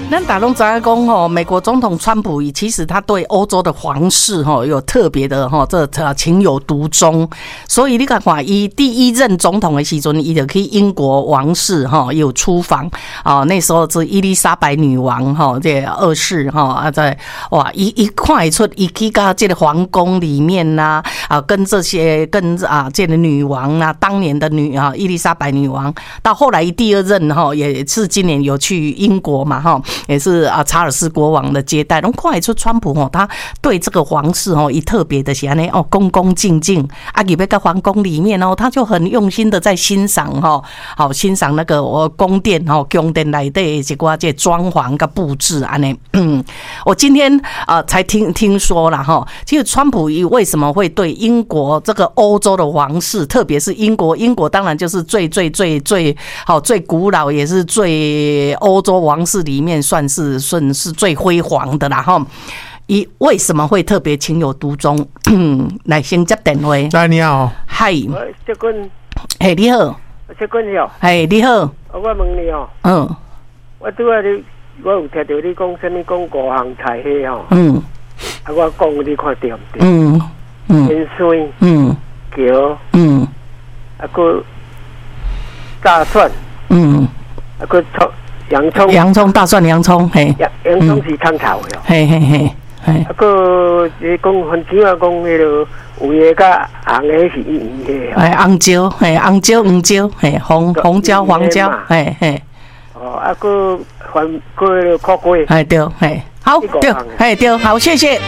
咱大拢知影讲吼，美国总统川普其实他对欧洲的皇室吼有特别的吼，这情有独钟。所以你看，伊第一任总统的时阵，伊就去英国王室吼有出访啊。那时候是伊丽莎白女王吼，这二世吼啊，在哇一看得出，伊去到这个皇宫里面呐啊，跟这个女王啊，当年的伊丽莎白女王，到后来第二任哈也是今年有去英国嘛哈。也是查尔斯国王的接待，拢看得出川普他对这个皇室以特别的是安尼恭恭敬敬啊，入到皇宫里面他就很用心的在欣赏好欣赏那个宫殿宫殿内底一寡这装潢跟布置安尼。我今天才听说啦哈，其实川普为什么会对英国这个欧洲的皇室，特别是英国当然就是最古老，也是最欧洲王室里面算是最辉煌的啦哈。伊为什么会特别情有独钟？来先接电话。 来，你好。 嗨。 小君。 嘿，你好。 小君好。 嘿，你好。 我问你哦。 嗯。 我拄仔我有听到你讲什么讲5项菜系吼。 嗯。 啊，我讲你看对唔对？ 嗯。 盐水。桥。啊，个大蒜。啊，个洋葱，大蒜，洋葱，嘿， 洋葱是汤头的， 嘿嘿嘿，嘿。 啊，个你讲很少讲迄个有诶甲红诶是圆诶， 哎，红椒，嘿，红椒，黄椒，嘿，红椒，黄椒，嘿嘿。 哦，啊个苦瓜， 哎对，嘿，好对，嘿对，好，谢谢，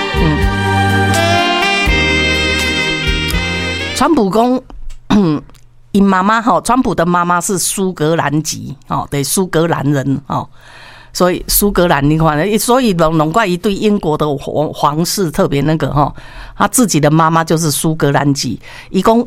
川普讲，因妈妈川普的妈妈是苏格兰籍对，苏格兰人所以苏格兰你看，所以难怪一对英国的皇室特别那个他自己的妈妈就是苏格兰籍。一共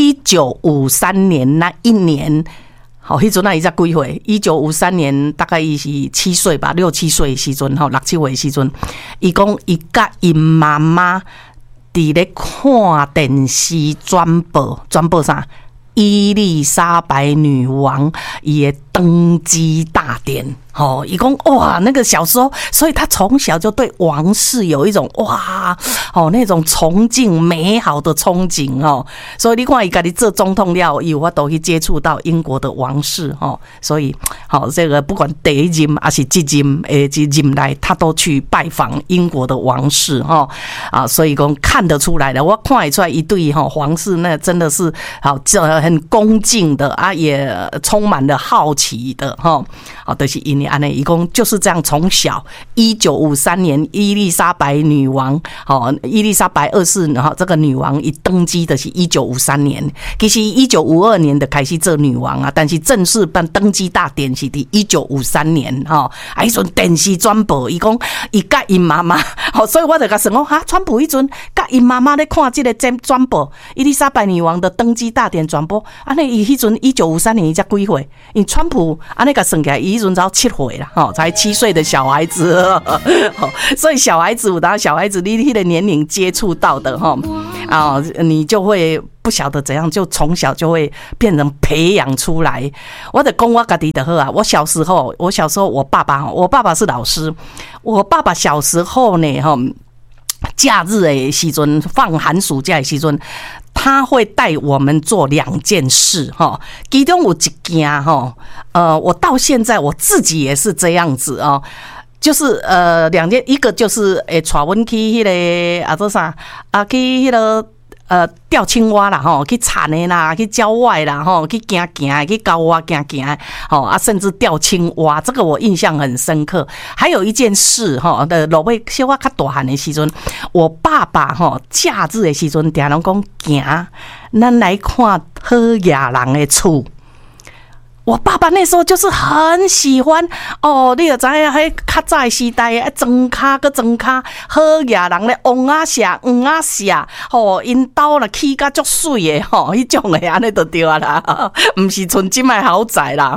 1953年那一年，好，迄阵伊才几岁？1953年大概伊是7岁吧，6、7岁的时阵6、7岁的时阵，伊讲伊甲因妈妈伫咧看电视转播啥？伊丽莎白女王伊的登基大典。伊讲哇，那个小时候，所以他从小就对王室有一种哇，那种崇敬美好的憧憬所以你看伊家己做总统了，有法度去接触到英国的王室所以这个不管第一任还是这任任来，他都去拜访英国的王室所以讲看得出来的，我看得出来一对皇室那真的是很恭敬的也充满了好奇的就是因为安尼，一共就是这样，从小1953年伊丽莎白女王伊丽莎白二世这个女王一登基的是1953年，其实1952年的开始做女王但是正式办登基大典是伫1953年迄阵电视转播，伊讲伊甲因妈妈所以我就甲想讲川普迄阵甲因妈妈咧看这个转播伊丽莎白女王的登基大典转播，安尼伊迄阵1953年伊才几岁？因川普安尼甲算起来，伊迄阵才7岁啦，才7岁的小孩子，所以小孩子有当小孩子你的年龄接触到的你就会不晓得怎样，就从小就会变成培养出来。我就讲我自己就好啊，我小时候我爸爸是老师，我爸爸小时候呢假日的时阵，放寒暑假的时阵，他会带我们做2件事其中有一件我到现在我自己也是这样子就是2件，一个就是带我们去迄个做啥去迄个钓青蛙啦去产的啦，去郊外啦去行去高洼行甚至钓青蛙，这个我印象很深刻。还有一件事的落尾小我较大汉的时阵，我爸爸假日的时阵定拢讲行，咱来看好野人的厝。我爸爸那时候就是很喜欢你就知影迄较早的时代装卡好野人咧，王啊下黄啊下因兜啦起甲足水的迄种的安尼就对啦，毋是像即卖豪宅啦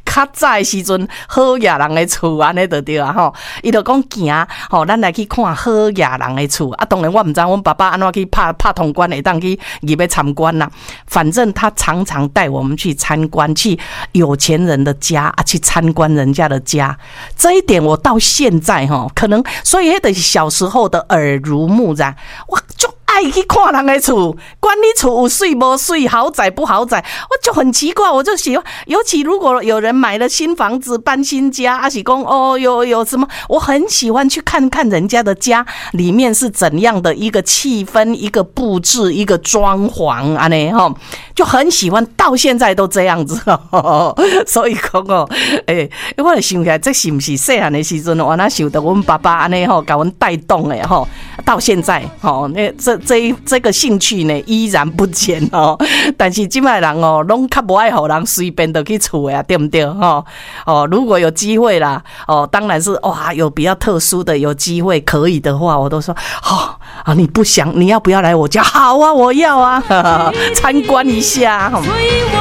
较早的时阵好野人的厝安尼就对啊吼，伊就讲行吼，咱来去看好野人的厝啊。当然我毋知阮爸爸安怎去拍通关会当去入去参观啦。反正他常常带我们去参观，去有钱人的家啊，去参观人家的家。这一点我到现在吼，可能所以迄个小时候的耳濡目染，我就爱去看人的厝，管你厝有水无水，豪宅不豪宅，我就很奇怪，我就喜欢。尤其如果有人买了新房子、搬新家，还是讲哦有什么，我很喜欢去看看人家的家里面是怎样的一个气氛、一个布置、一个装潢啊呢哈，就很喜欢，到现在都这样子哦。所以讲哦，我就想起来，这是不是细汉的时阵，我那想到我们爸爸安尼吼，把我们带动的吼，到现在吼，这个兴趣呢依然不减哦。但是现在人哦，拢较不爱互人随便就去厝呀，对不对哈？哦，如果有机会啦，哦，当然是哇，有比较特殊的有机会可以的话，我都说你不想，你要不要来我家？好啊，我要啊，参观一下。